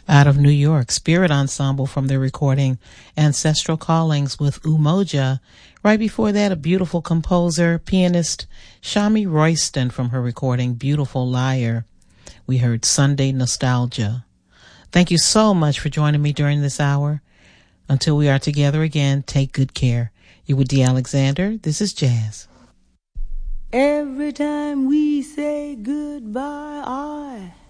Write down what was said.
out of New York, Spirit Ensemble from their recording Ancestral Callings with Umoja. Right before that, a beautiful composer, pianist, Shami Royston from her recording Beautiful Liar. We heard Sunday Nostalgia. Thank you so much for joining me during this hour. Until we are together again, take good care. You with Dee Alexander. This is Jazz. Every time we say goodbye,